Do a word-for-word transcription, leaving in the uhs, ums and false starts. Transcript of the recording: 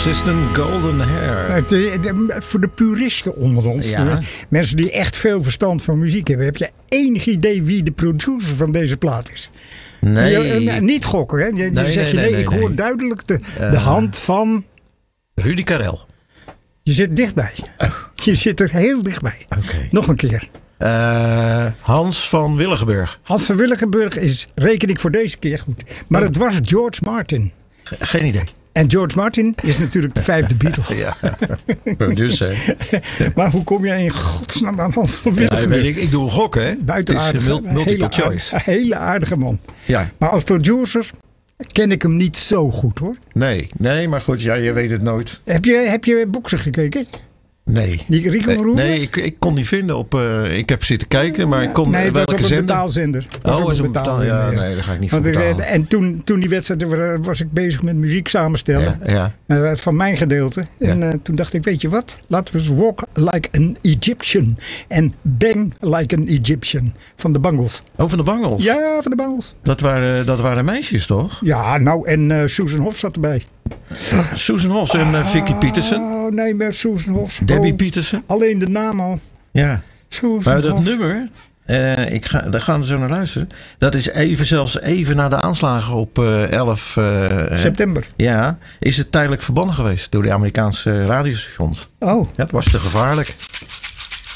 Persistent Golden Hair. De, de, voor de puristen onder ons, Ja. mensen die echt veel verstand van muziek hebben, heb je enig idee wie de producer van deze plaat is? Nee. Je, niet gokken, hè? Je, Nee, je zegt nee, je, nee, nee, ik nee, hoor nee. duidelijk de, Uh, de hand van... Rudy Karel. Je zit dichtbij. Oh. Je zit er heel dichtbij. Oké. Nog een keer. Uh, Hans van Willigenburg. Hans van Willigenburg is, reken ik voor deze keer goed. Maar Oh. het was George Martin. Geen idee. En George Martin is natuurlijk de vijfde Beatle. Ja, producer. Maar hoe kom jij in godsnaam aan Hans van Ja, Willigenburg? weet ik, ik doe een gok, hè? Buiten Het is aardige, mul- multiple hele choice. aardige, hele aardige man. Ja, Maar als producer ken ik hem niet zo goed, hoor. nee, nee, maar goed, ja, je weet het nooit. Heb je, heb je Bokser gekeken? Nee. Die Rico Nee, Verhoeven? nee ik, ik kon niet vinden op... Uh, ik heb zitten kijken, maar ik kon... Nee, dat welke was op een zender? betaalzender. Dat Oh, was is op een betaal. Ja, nee, daar ga ik niet voor Want ik- betalen. En toen, toen die wedstrijd er was ik bezig met muziek samenstellen. Ja, ja. Uh, van mijn gedeelte. En Ja. uh, toen dacht ik, weet je wat? Laten we eens Walk Like an Egyptian. En Bang Like an Egyptian. Van de Bangles. Oh, van de Bangles? Ja, van de Bangles. Dat waren, dat waren meisjes, toch? Ja, nou, en uh, Susan Hoff zat erbij. Susan Hoffs en uh, Vicky Peterson. Oh, nee, maar Susan Hoff. Debbie oh, Peterson. Alleen de naam al. Ja. Susan Maar dat Hoff. nummer, uh, ik ga, daar gaan we zo naar luisteren. Dat is even, zelfs even na de aanslagen op uh, elf uh, September. Ja, is het tijdelijk verbannen geweest door de Amerikaanse radiostations. Oh. Ja, het was te gevaarlijk.